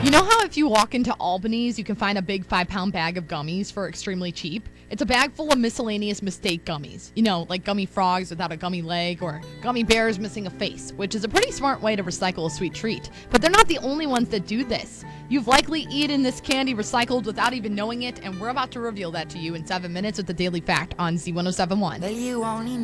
You know how if you walk into Albany's, you can find a big 5-pound bag of gummies for extremely cheap? It's a bag full of miscellaneous mistake gummies. You know, like gummy frogs without a gummy leg or gummy bears missing a face, which is a pretty smart way to recycle a sweet treat. But they're not the only ones that do this. You've likely eaten this candy recycled without even knowing it, and we're about to reveal that to you in 7 minutes with the Daily Fact on Z1071. Well, you only